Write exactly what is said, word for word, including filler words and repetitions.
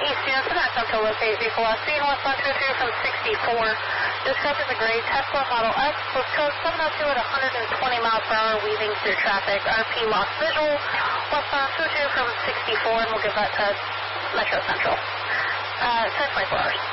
East Houston at Central locate vehicle last seen westbound two oh two from sixty-four. Described as a gray Tesla Model X with code seven oh two at one hundred twenty miles per hour weaving through traffic. R P lost visual westbound two oh two from sixty-four, and we'll give that to Metro Central. Uh, ten twenty-four hours.